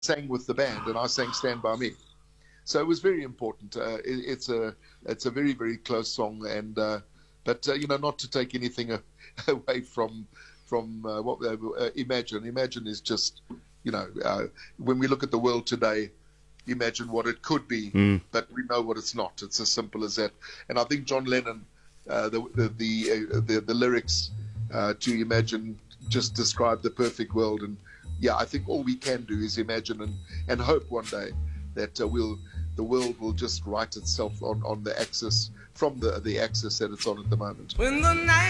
sang with the band, and I sang "Stand by Me." So it was very important. It's a very, very close song, and but not to take anything away from what Imagine. Imagine is just when we look at the world today, imagine what it could be, but we know what it's not. It's as simple as that. And I think John Lennon, the lyrics to Imagine just describe the perfect world. And yeah, I think all we can do is imagine and hope one day that the world will just right itself on the axis, from the axis that it's on at the moment. When the night